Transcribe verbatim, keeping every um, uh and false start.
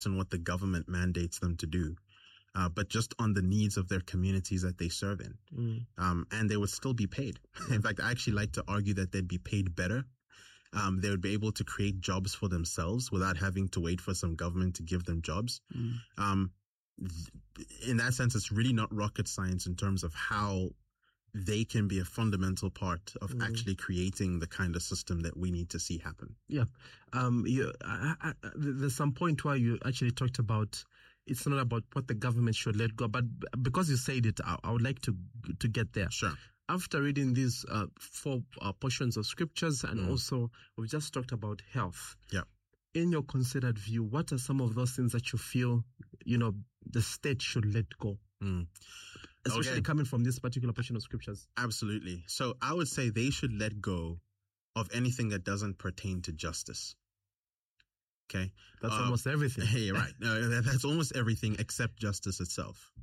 on what the government mandates them to do, uh, but just on the needs of their communities that they serve in. Mm. Um, and they would still be paid. In fact, I actually like to argue that they'd be paid better. Um, they would be able to create jobs for themselves without having to wait for some government to give them jobs. Mm. Um, in that sense, it's really not rocket science in terms of how they can be a fundamental part of mm. actually creating the kind of system that we need to see happen. Yeah. Um, you, I, I, there's some point where you actually talked about it's not about what the government should let go, but because you said it, I, I would like to to get there. Sure. After reading these uh, four uh, portions of scriptures, and mm. also we've just talked about health. Yeah. In your considered view, what are some of those things that you feel, you know, the state should let go? Mm. Especially okay. coming from this particular portion of scriptures. Absolutely. So I would say they should let go of anything that doesn't pertain to justice. Okay. That's uh, almost everything. Hey, right. Uh, that's almost everything except justice itself.